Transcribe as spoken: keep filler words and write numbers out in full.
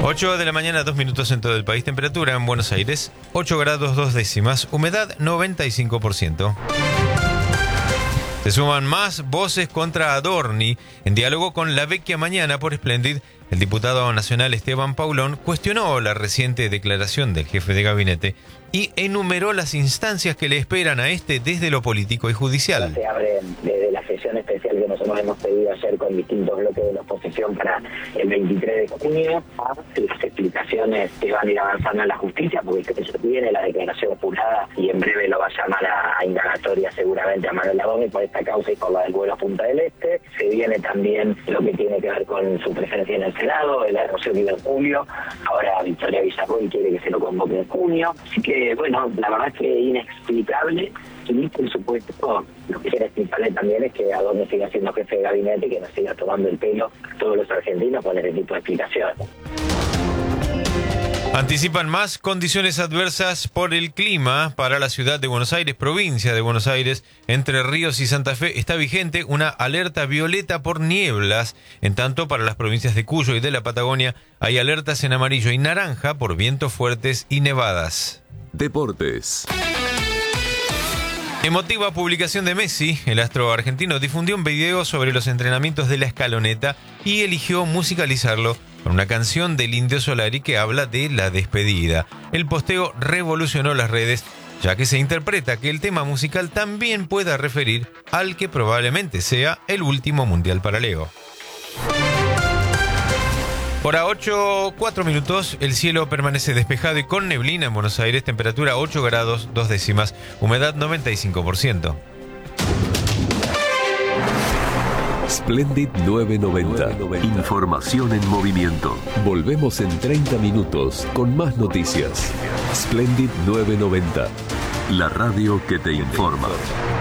ocho de la mañana, dos minutos en todo el país. Temperatura en Buenos Aires, ocho grados dos décimas. Humedad, noventa y cinco por ciento. Se suman más voces contra Adorni. En diálogo con La Vecchia Mañana por Splendid, el diputado nacional Esteban Paulón cuestionó la reciente declaración del jefe de gabinete y enumeró las instancias que le esperan a este desde lo político y judicial. Se abre desde la sesión especial que nosotros hemos pedido ayer con distintos bloques de la oposición para el veintitrés de junio, a las explicaciones que van a ir avanzando en la justicia, porque ya tiene la declaración jurada y en breve lo va a llamar a indagatoria seguramente a Manuel Adorni por esta causa y por la del vuelo a Punta del Este. Se viene también lo que tiene que ver con su presencia en el Senado, el anuncio que iba en julio. Ahora Victoria Villarruel quiere que se lo convoque en junio. Así que, bueno, la verdad es que es inexplicable. Y, por supuesto, lo que era explicable también es que Adorni siga siendo jefe de gabinete y que nos siga tomando el pelo todos los argentinos con ese tipo de explicaciones. Anticipan más condiciones adversas por el clima para la ciudad de Buenos Aires, provincia de Buenos Aires, Entre Ríos y Santa Fe. Está vigente una alerta violeta por nieblas. En tanto, para las provincias de Cuyo y de la Patagonia hay alertas en amarillo y naranja por vientos fuertes y nevadas. Deportes. Emotiva publicación de Messi. El astro argentino difundió un video sobre los entrenamientos de la escaloneta y eligió musicalizarlo con una canción del Indio Solari que habla de la despedida. El posteo revolucionó las redes, ya que se interpreta que el tema musical también pueda referir al que probablemente sea el último mundial para Leo. Hora ocho, cuatro minutos, el cielo permanece despejado y con neblina en Buenos Aires, temperatura ocho grados dos décimas, humedad noventa y cinco por ciento. Splendid novecientos noventa. Información en movimiento. Volvemos en treinta minutos con más noticias. Splendid novecientos noventa. La radio que te informa.